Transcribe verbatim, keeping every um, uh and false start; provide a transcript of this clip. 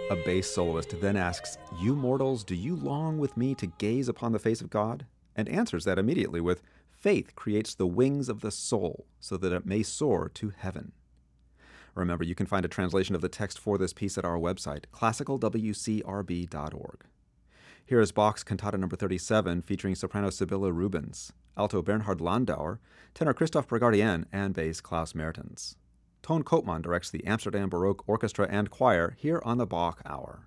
A bass soloist then asks, "You mortals, do you long with me to gaze upon the face of God?" and answers that immediately with, "Faith creates the wings of the soul so that it may soar to heaven." Remember, you can find a translation of the text for this piece at our website, classical w c r b dot org. Here is Bach's Cantata number thirty-seven, featuring soprano Sibylle Rubens, alto Bernhard Landauer, tenor Christoph Brigardien, and bass Klaus Mertens. Toon Koopman directs the Amsterdam Baroque Orchestra and Choir here on the Bach Hour.